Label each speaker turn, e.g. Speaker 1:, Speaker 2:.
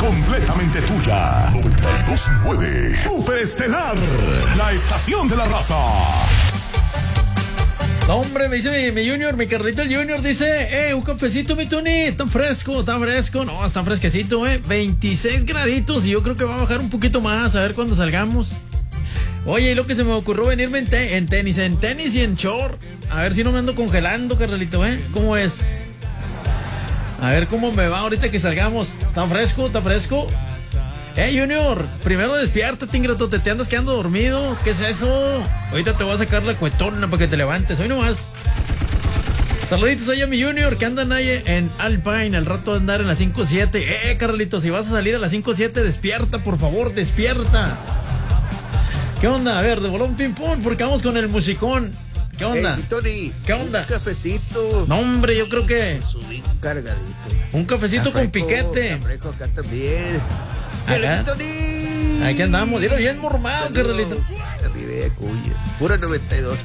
Speaker 1: completamente tuya. 92.9 Super Estelar, la estación de la raza.
Speaker 2: No, hombre, me dice mi Junior, mi Carlito el Junior, dice, un cafecito, mi Tony, tan fresco, no, está fresquecito, 26 graditos y yo creo que va a bajar un poquito más, a ver cuando salgamos. Oye, y lo que se me ocurrió venirme en tenis y en short, a ver si no me ando congelando, Carlito, ¿cómo es? A ver cómo me va ahorita que salgamos, ¿tan fresco? Junior, primero despiértate, ingrato, te andas quedando dormido. ¿Qué es eso? Ahorita te voy a sacar la cuetona para que te levantes. Hoy nomás. Saluditos ahí a mi Junior, que andan ahí en Alpine. Al rato de andar en la 5-7. Carlito, si vas a salir a la 5-7, despierta, por favor, despierta. ¿Qué onda? A ver, de bolón ping pong, porque vamos con el musicón. ¿Qué onda?
Speaker 3: Tony,
Speaker 2: ¿Qué onda?
Speaker 3: Un cafecito.
Speaker 2: No, hombre, yo creo que
Speaker 3: Subí un cargadito.
Speaker 2: un cafecito con piquete.
Speaker 3: Cafreco acá también.
Speaker 2: Acá. Aquí andamos, dilo bien mormado, Carlito.
Speaker 3: Pura 92.